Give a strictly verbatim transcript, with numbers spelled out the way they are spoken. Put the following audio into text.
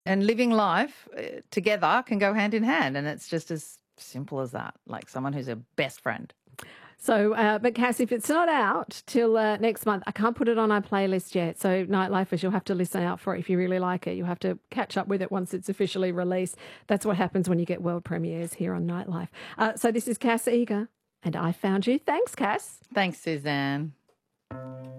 And living life uh, together can go hand in hand, and it's just as simple as that, like someone who's a best friend. So, uh, but Cass, if it's not out till uh, next month, I can't put it on our playlist yet. So, Nightlifers, you'll have to listen out for it if you really like it. You'll have to catch up with it once it's officially released. That's what happens when you get world premieres here on Nightlife. Uh, so, this is Cass Eager, and I found you. Thanks, Cass. Thanks, Suzanne.